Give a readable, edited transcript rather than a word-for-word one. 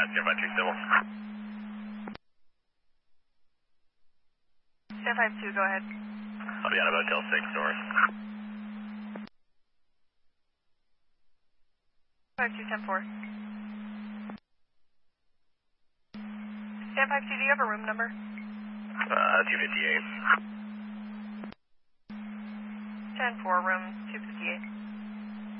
stand by 2 civil. Stand 5-2, go ahead. I'll be out of Hotel 6, Soaring. 5-2, 10-4. Stand 5-2, do you have a room number? 258. 10-4, room 258.